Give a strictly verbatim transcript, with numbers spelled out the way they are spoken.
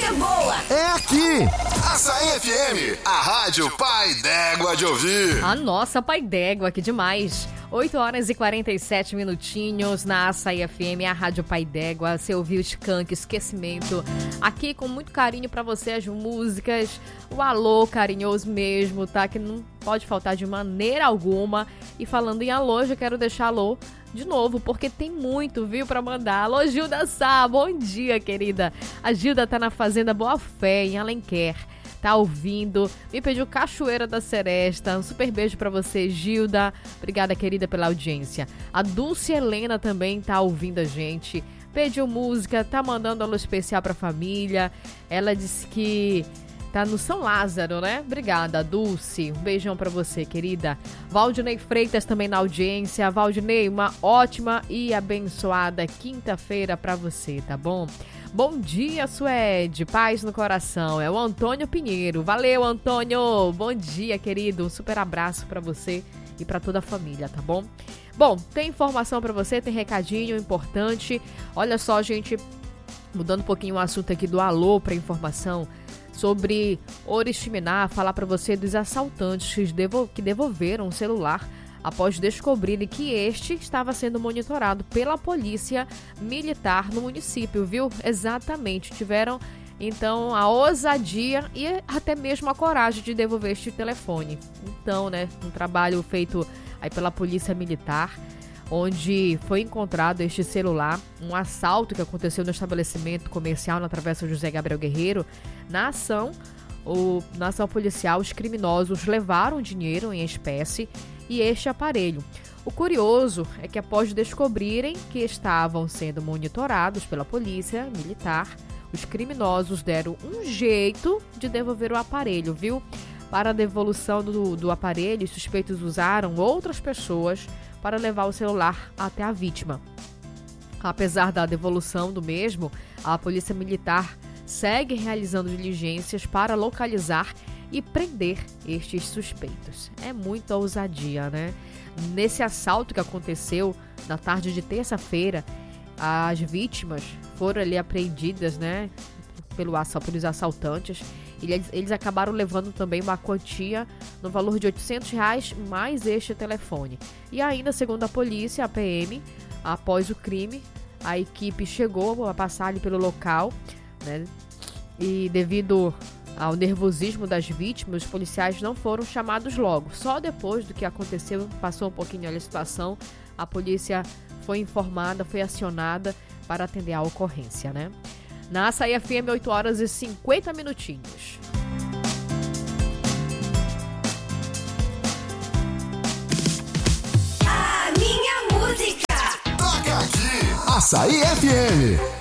música é boa. É aqui. Açaí F M, a rádio pai d'égua de ouvir. A nossa pai d'égua, que demais. oito horas e quarenta e sete minutinhos na Açaí F M, a rádio pai d'égua. Você ouviu Skank, Esquecimento. Aqui com muito carinho pra você as músicas. O alô carinhoso mesmo, tá? Que não pode faltar de maneira alguma. E falando em alô, já quero deixar alô de novo, porque tem muito, viu, pra mandar. Alô, Gilda Sá, bom dia, querida. A Gilda tá na Fazenda Boa Fé, em Alenquer. Tá ouvindo, me pediu Cachoeira da Seresta. Um super beijo pra você, Gilda. Obrigada, querida, pela audiência. A Dulce Helena também tá ouvindo a gente. Pediu música, tá mandando alô especial pra família. Ela disse que tá no São Lázaro, né? Obrigada, Dulce. Um beijão pra você, querida. Valdinei Freitas também na audiência. Valdinei, uma ótima e abençoada quinta-feira pra você, tá bom? Bom dia, Suede. Paz no coração. É o Antônio Pinheiro. Valeu, Antônio. Bom dia, querido. Um super abraço pra você e pra toda a família, tá bom? Bom, tem informação pra você, tem recadinho importante. Olha só, gente, mudando um pouquinho o assunto aqui do alô pra informação sobre Oriximiná, falar pra você dos assaltantes que devolveram o celular após descobrirem que este estava sendo monitorado pela polícia militar no município, viu? Exatamente, tiveram então a ousadia e até mesmo a coragem de devolver este telefone. Então, né, um trabalho feito aí pela polícia militar, onde foi encontrado este celular, um assalto que aconteceu no estabelecimento comercial na Travessa José Gabriel Guerreiro. Na ação, o, na ação policial, os criminosos levaram dinheiro em espécie e este aparelho. O curioso é que após descobrirem que estavam sendo monitorados pela polícia militar, os criminosos deram um jeito de devolver o aparelho, viu? Para a devolução do, do aparelho, os suspeitos usaram outras pessoas para levar o celular até a vítima. Apesar da devolução do mesmo, a polícia militar segue realizando diligências para localizar e prender estes suspeitos. É muita ousadia, né? Nesse assalto que aconteceu na tarde de terça-feira, as vítimas foram ali apreendidas, né, pelo assalto, pelos assaltantes. Eles, eles acabaram levando também uma quantia no valor de oitocentos reais mais este telefone. E ainda, segundo a polícia, a P M, após o crime, a equipe chegou a passar ali pelo local, né, e devido ao nervosismo das vítimas, os policiais não foram chamados logo. Só depois do que aconteceu, passou um pouquinho ali a situação, a polícia foi informada, foi acionada para atender a ocorrência, né? Na Açaí F M, oito horas e cinquenta minutinhos. A minha música. Toca aqui. Açaí F M.